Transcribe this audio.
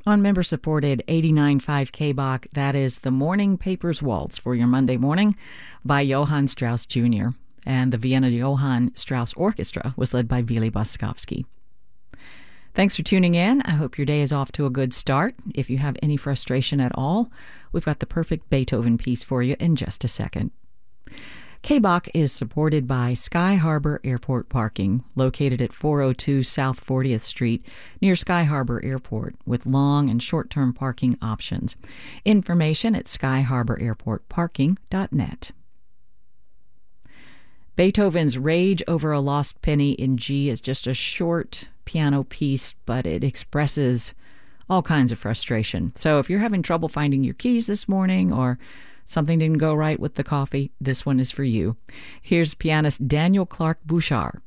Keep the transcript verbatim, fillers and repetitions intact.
On member-supported eighty-nine point five K B O C, that is The Morning Papers Waltz for your Monday morning by Johann Strauss Junior And the Vienna Johann Strauss Orchestra was led by Vili Boskovsky. Thanks for tuning in. I hope your day is off to a good start. If you have any frustration at all, we've got the perfect Beethoven piece for you in just a second. K B O C is supported by Sky Harbor Airport Parking, located at four oh two South fortieth Street near Sky Harbor Airport, with long and short-term parking options. Information at sky harbor airport parking dot net. Beethoven's Rage Over a Lost Penny in G is just a short piano piece, but it expresses all kinds of frustration. So if you're having trouble finding your keys this morning or something didn't go right with the coffee, this one is for you. Here's pianist Daniel Clark Bouchard